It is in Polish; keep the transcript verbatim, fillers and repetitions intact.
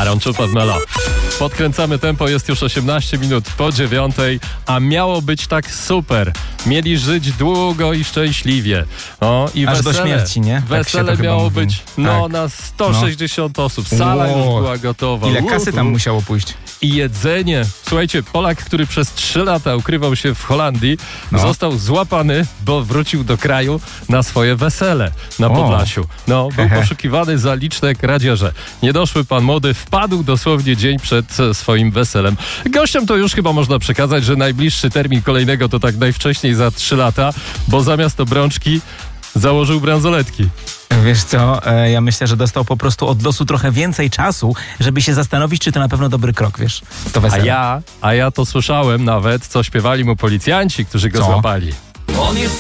Aaron Czupad-Melo. Podkręcamy tempo, jest już osiemnaście minut po dziewiątej, a miało być tak super. Mieli żyć długo i szczęśliwie. O, i Aż wesele, do śmierci, nie? Wesele tak miało mówi. być no, tak. na sto sześćdziesiąt no. osób. Sala Wow. już była gotowa. Ile kasy tam musiało pójść? I jedzenie. Słuchajcie, Polak, który przez trzy lata ukrywał się w Holandii, No. został został złapany, bo wrócił do kraju na swoje wesele na Podlasiu. No, był Hehe. poszukiwany za liczne kradzieże. Niedoszły pan młody wpadł dosłownie dzień przed e, swoim weselem. Gościom to już chyba można przekazać, że najbliższy termin kolejnego to tak najwcześniej za trzy lata, bo zamiast obrączki założył bransoletki. Wiesz co, e, ja myślę, że dostał po prostu od losu trochę więcej czasu, żeby się zastanowić, czy to na pewno dobry krok, wiesz, to A wesele. ja, a ja to słyszałem nawet, co śpiewali mu policjanci, którzy go Co? złapali. On jest